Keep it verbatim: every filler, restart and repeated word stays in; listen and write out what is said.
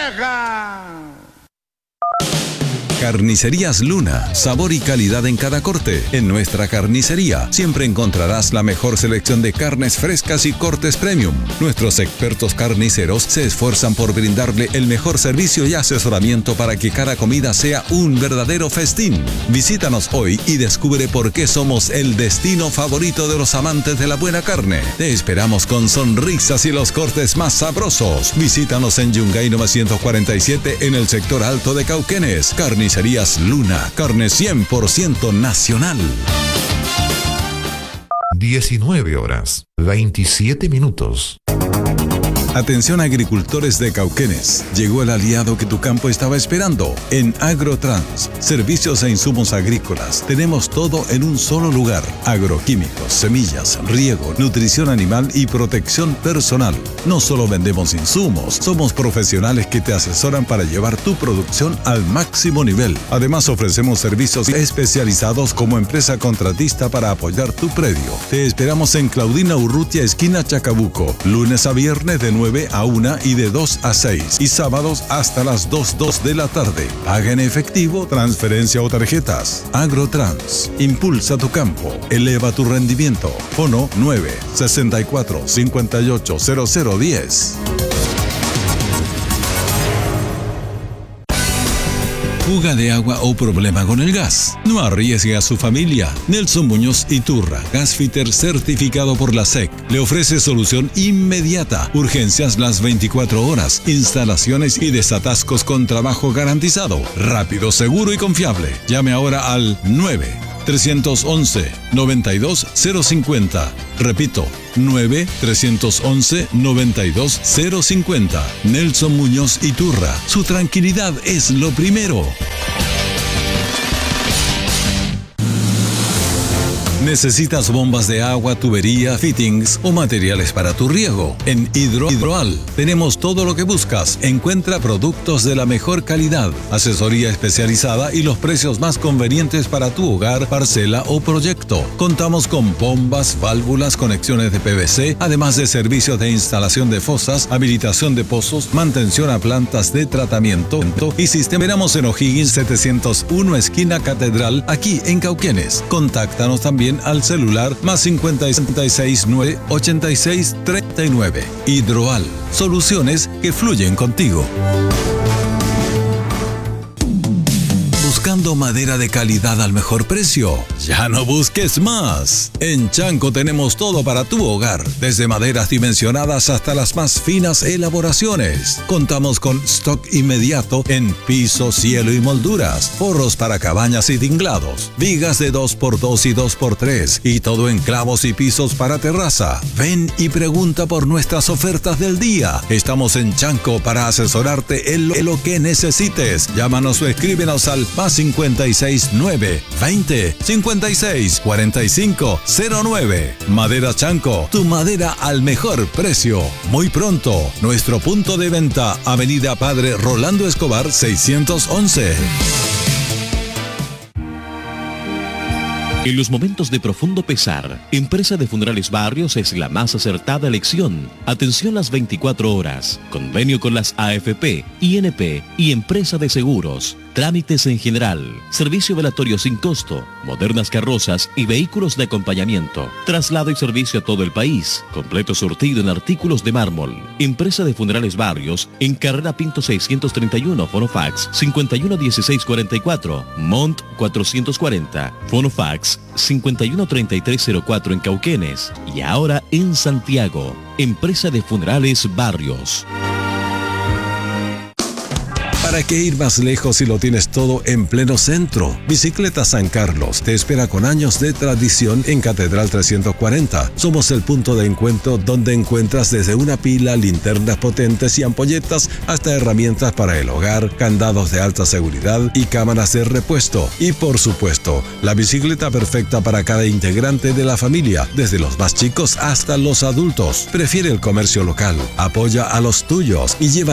vieja. Carnicerías Luna, sabor y calidad en cada corte. En nuestra carnicería siempre encontrarás la mejor selección de carnes frescas y cortes premium. Nuestros expertos carniceros se esfuerzan por brindarle el mejor servicio y asesoramiento para que cada comida sea un verdadero festín. Visítanos hoy y descubre por qué somos el destino favorito de los amantes de la buena carne. Te esperamos con sonrisas y los cortes más sabrosos. Visítanos en Yungay novecientos cuarenta y siete en el sector alto de Cauquenes. Carnicería Carnicerías Luna, carne cien por ciento nacional. diecinueve horas, veintisiete minutos. Atención agricultores de Cauquenes, llegó el aliado que tu campo estaba esperando. En Agrotrans, servicios e insumos agrícolas, tenemos todo en un solo lugar. Agroquímicos, semillas, riego, nutrición animal y protección personal. No solo vendemos insumos, somos profesionales que te asesoran para llevar tu producción al máximo nivel. Además ofrecemos servicios especializados como empresa contratista para apoyar tu predio. Te esperamos en Claudina Urrutia, esquina Chacabuco, lunes a viernes de nueve a una y de dos a seis y sábados hasta las dos de la tarde. Paga en efectivo, transferencia o tarjetas. Agrotrans, impulsa tu campo, eleva tu rendimiento. Fono nueve sesenta y cuatro cincuenta y ocho cero cero diez. fuga de agua o problema con el gas. No arriesgue a su familia. Nelson Muñoz Iturra, gasfitter certificado por la S E C, le ofrece solución inmediata, urgencias las veinticuatro horas, instalaciones y desatascos con trabajo garantizado, rápido, seguro y confiable. Llame ahora al nueve tres once noventa y dos cero cincuenta. Repito, nueve tres once noventa y dos cero cincuenta. Nelson Muñoz Iturra. Su tranquilidad es lo primero. ¿Necesitas bombas de agua, tubería, fittings o materiales para tu riego? En Hidro Hidroal tenemos todo lo que buscas. Encuentra productos de la mejor calidad, asesoría especializada y los precios más convenientes para tu hogar, parcela o proyecto. Contamos con bombas, válvulas, conexiones de P V C, además de servicios de instalación de fosas, habilitación de pozos, mantención a plantas de tratamiento y sistema. Esperamos en O'Higgins setecientos uno, esquina Catedral, aquí en Cauquenes. Contáctanos también al celular más cincuenta y seis nueve ochenta y seis treinta y nueve. Hidroal, soluciones que fluyen contigo. Buscando madera de calidad al mejor precio. Ya no busques más. En Chanco tenemos todo para tu hogar, desde maderas dimensionadas hasta las más finas elaboraciones. Contamos con stock inmediato en piso, cielo y molduras, forros para cabañas y tinglados, vigas de dos por dos y dos por tres y todo en clavos y pisos para terraza. Ven y pregunta por nuestras ofertas del día. Estamos en Chanco para asesorarte en lo, en lo que necesites. Llámanos o escríbenos al más cincuenta y seis nueve veinte cincuenta y seis cuarenta y cinco cero nueve. Madera Chanco, tu madera al mejor precio. Muy pronto, nuestro punto de venta, Avenida Padre Rolando Escobar seiscientos once. En los momentos de profundo pesar, Empresa de Funerales Barrios es la más acertada elección. Atención las veinticuatro horas. Convenio con las A F P, I N P y Empresa de Seguros. Trámites en general. Servicio velatorio sin costo. Modernas carrozas y vehículos de acompañamiento. Traslado y servicio a todo el país. Completo surtido en artículos de mármol. Empresa de Funerales Barrios en Carrera Pinto seiscientos treinta y uno. Fonofax cincuenta y uno dieciséis cuarenta y cuatro. Mont cuatrocientos cuarenta. Fonofax cincuenta y uno treinta y tres cero cuatro en Cauquenes. Y ahora en Santiago. Empresa de Funerales Barrios. ¿Para qué ir más lejos si lo tienes todo en pleno centro? Bicicleta San Carlos te espera con años de tradición en Catedral trescientos cuarenta. Somos el punto de encuentro donde encuentras desde una pila, linternas potentes y ampolletas hasta herramientas para el hogar, candados de alta seguridad y cámaras de repuesto. Y por supuesto, la bicicleta perfecta para cada integrante de la familia, desde los más chicos hasta los adultos. Prefiere el comercio local, apoya a los tuyos y lleva